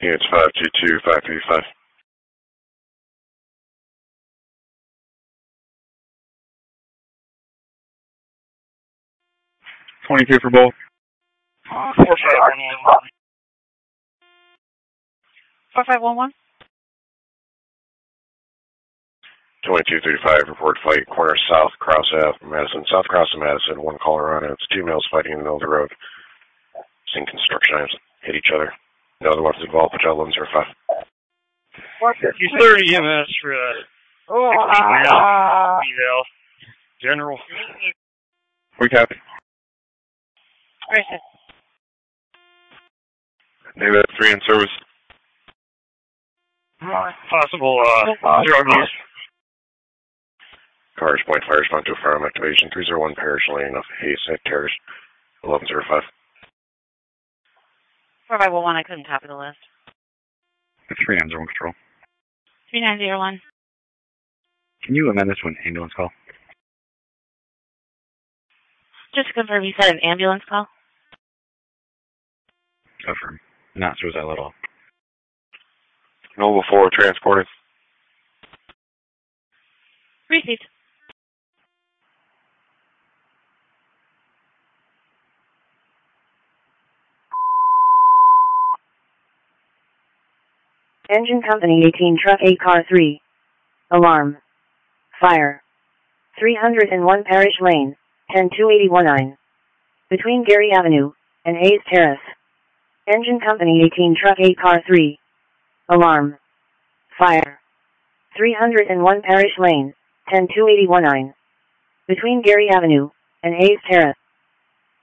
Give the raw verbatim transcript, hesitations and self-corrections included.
Units five two two, five three five. twenty-two for both. four five one one. four five one one. twenty-two thirty-five, report fight, corner south, cross Ave, Madison, south cross of Madison, one caller on it. It's two males fighting in the middle of the road. Seen construction items hit each other. No other ones involved, Patel eleven zero five. He's thirty E M S for uh, oh, ah, eval. General. We copy. David three in service. Possible uh, drug use. Cars point fire response to a firearm activation. three zero one Parish Lane off Hayes, Terrace, eleven zero five. four five one one, I couldn't copy the list. three nine zero one control. three nine zero one. Can you amend this to an ambulance call? Just to confirm, you said an ambulance call? Affirm. Not suicidal at all. Noble four transported. Received. Engine Company eighteen, Truck eight, Car three. Alarm. Fire. three oh one Parish Lane, ten two eighty-one nine. Between Gary Avenue and Hayes Terrace. Engine Company eighteen, Truck eight, Car three. Alarm. Fire. three oh one Parish Lane, ten two eighty-one nine. Between Gary Avenue and Hayes Terrace.